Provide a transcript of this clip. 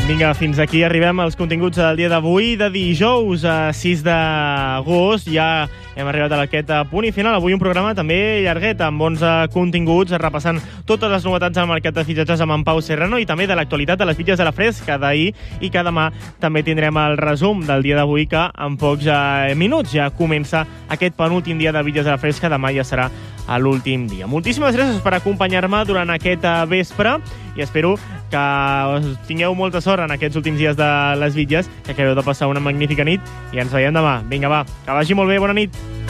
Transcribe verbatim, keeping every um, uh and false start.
Vinga, fins aquí arribem als continguts del dia d'avui, de dijous a sis d'agost. Ja hem arribat a aquest punt i final. Avui un programa també llarguet, amb onze continguts, repassant totes les novetats del mercat de fitxatges amb en Pau Serrano i també de l'actualitat de les bitlles de la Fresca d'ahir, i que demà també tindrem el resum del dia d'avui, que en pocs eh, minuts ja comença aquest penúltim dia de bitlles de la Fresca. Demà ja serà a l'últim dia. Moltíssimes gràcies per acompanyar-me durant aquest vespre i espero que tingueu molta sort en aquests últims dies de les bitlles, que acabeu de passar una magnífica nit i ens veiem demà. Vinga, va, que vagi molt bé, bona nit.